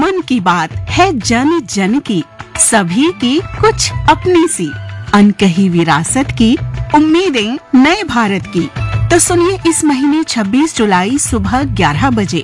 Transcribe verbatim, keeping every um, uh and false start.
मन की बात है जन जन की, सभी की कुछ अपनी सी, अनकही विरासत की, उम्मीदें नए भारत की। तो सुनिए इस महीने छब्बीस जुलाई सुबह ग्यारह बजे